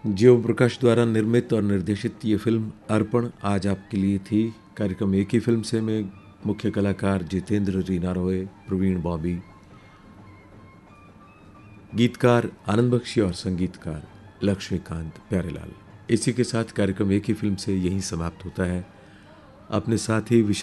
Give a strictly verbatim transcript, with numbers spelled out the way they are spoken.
जीव प्रकाश द्वारा निर्मित और निर्देशित ये फिल्म अर्पण आज आपके लिए थी। कार्यक्रम एक ही फिल्म से में मुख्य कलाकार जितेंद्र रीना रॉय, प्रवीण बॉबी, गीतकार आनंद बख्शी और संगीतकार लक्ष्मीकांत प्यारेलाल। इसी के साथ कार्यक्रम एक ही फिल्म से यहीं समाप्त होता है। अपने साथ ही